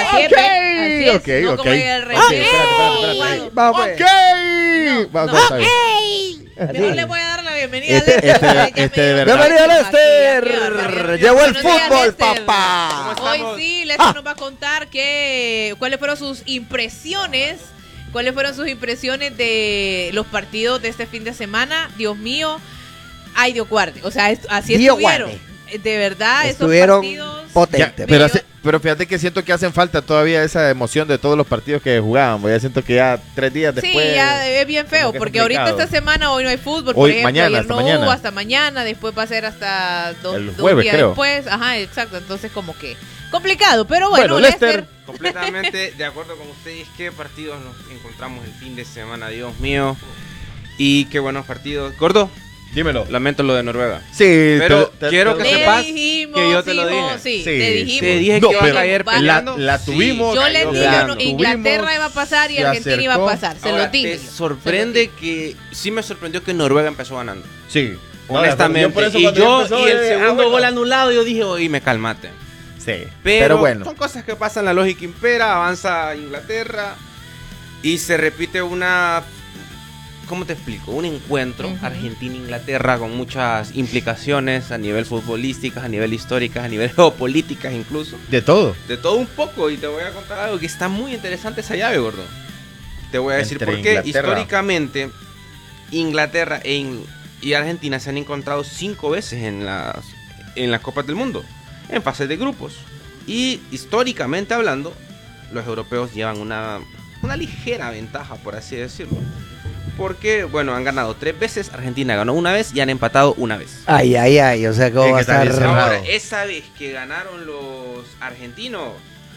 Ok. Vamos. Mejor le voy a dar la bienvenida a Lester. Bienvenido, Lester. Llegó el fútbol, papá. Hoy sí, Lester nos va a contar cuáles fueron sus impresiones. ¿Cuáles fueron sus impresiones de los partidos de este fin de semana? Dios mío. Ay, Dios guarde. O sea, así estuvieron. De verdad, estuvieron esos partidos potentes. Pero fíjate que siento que hacen falta todavía esa emoción de todos los partidos que jugaban. Ya siento que ya 3 días después. Sí, ya es bien feo, porque ahorita esta semana hoy no hay fútbol. Por ejemplo, mañana, ayer no hubo, hasta mañana, después va a ser hasta dos días después. Ajá, exacto. Entonces, como que complicado. Pero bueno, Lester. Completamente de acuerdo con ustedes. Qué partidos nos encontramos el fin de semana, Dios mío. Y qué buenos partidos. Gordo. Dímelo. Lamento lo de Noruega. Sí, pero quiero que sepas que yo te lo dije. Sí, te dijimos. Te dije que iba a caer peleando. La tuvimos. Yo les dije, Inglaterra iba a pasar y Argentina iba a pasar. Se lo dije. Te sorprende que... Sí me sorprendió que Noruega empezó ganando. Sí. Honestamente. Y el segundo gol anulado, yo dije, oye, calmate. Sí. Pero bueno. Son cosas que pasan, la lógica impera, avanza Inglaterra y se repite una... ¿Cómo te explico? Un encuentro Argentina-Inglaterra con muchas implicaciones a nivel futbolísticas, a nivel históricas, a nivel geopolíticas incluso. De todo. De todo un poco. Y te voy a contar algo que está muy interesante esa llave, gordo. Te voy a decir por qué. Históricamente, Inglaterra y Argentina se han encontrado 5 veces en las Copas del Mundo, en fases de grupos. Y históricamente hablando, los europeos llevan una ligera ventaja, por así decirlo. Porque, bueno, han ganado 3 veces, Argentina ganó 1 vez y han empatado 1 vez. Ay, o sea, ¿cómo va a estar? Ahora, esa vez que ganaron los argentinos,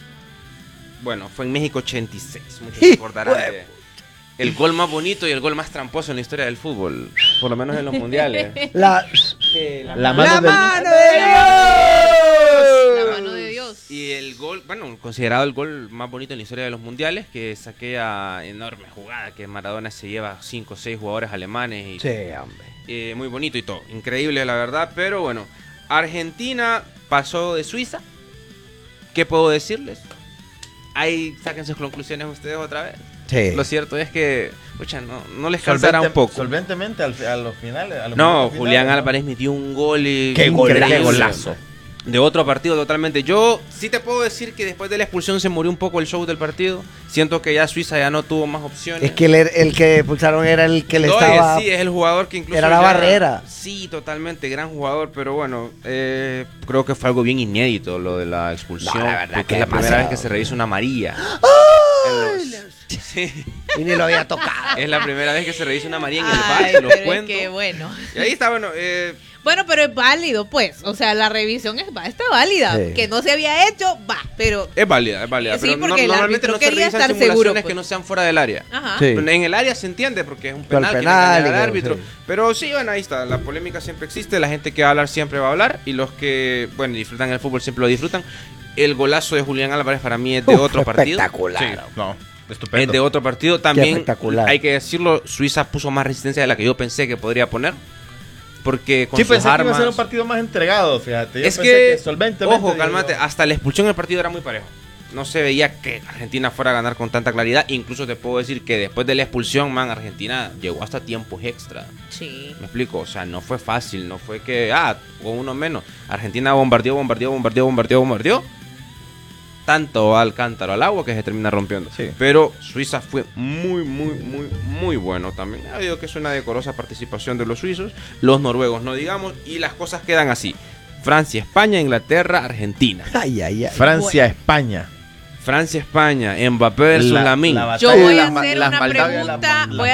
bueno, fue en México 86, muchos recordarán el gol más bonito y el gol más tramposo en la historia del fútbol, por lo menos en los mundiales. La mano de Dios. Y el gol, bueno, considerado el gol más bonito en la historia de los mundiales, que es aquella enorme jugada que Maradona se lleva 5 o 6 jugadores alemanes. Y, sí, hombre. muy bonito y todo, increíble la verdad, pero bueno, Argentina pasó de Suiza. ¿Qué puedo decirles? Ahí saquen sus conclusiones ustedes otra vez. Sí. Lo cierto es que, no les cansará un poco. Solventemente a los finales. Julián Álvarez metió un gol y... ¡Qué golazo! De otro partido totalmente. Yo sí te puedo decir que después de la expulsión se murió un poco el show del partido. Siento que ya Suiza ya no tuvo más opciones. Es que el que expulsaron era el que le estaba... Sí, es el jugador que incluso... Era la barrera. Sí, totalmente, gran jugador, pero bueno, creo que fue algo bien inédito lo de la expulsión. No, la verdad, porque es la primera vez que se revisa una amarilla. Sí. Y ni lo había tocado. Es la primera vez que se revisa una amarilla en el VAR, los cuentos. Qué bueno. Y ahí está, bueno... Bueno, pero es válido, pues. O sea, la revisión está válida. Sí. Que no se había hecho, es válida. Sí, pero porque normalmente no se revisan simulaciones que no sean fuera del área. Ajá. Sí. En el área se entiende porque es un penal que gana el árbitro. Sí. Pero sí, bueno, ahí está. La polémica siempre existe. La gente que va a hablar siempre va a hablar. Y los que, disfrutan el fútbol siempre lo disfrutan. El golazo de Julián Álvarez para mí es de otro partido. Espectacular. Sí. Estupendo. Es de otro partido. También hay que decirlo, Suiza puso más resistencia de la que yo pensé que podría poner. Porque con sus pensé armas... que iba a ser un partido más entregado, fíjate. Yo pensé que solventemente... Ojo, cálmate, hasta la expulsión del partido era muy parejo. No se veía que Argentina fuera a ganar con tanta claridad. Incluso te puedo decir que después de la expulsión, Argentina llegó hasta tiempos extra. Sí. Me explico, o sea, no fue fácil, no fue que, con uno menos. Argentina bombardeó. Tanto al cántaro al agua que se termina rompiendo. Sí. Pero Suiza fue muy bueno también. Ha habido que es una decorosa participación de los suizos, los noruegos no digamos, y las cosas quedan así: Francia, España, Inglaterra, Argentina. Francia, España. Mbappé versus Lamine. Yo voy a hacer una pregunta.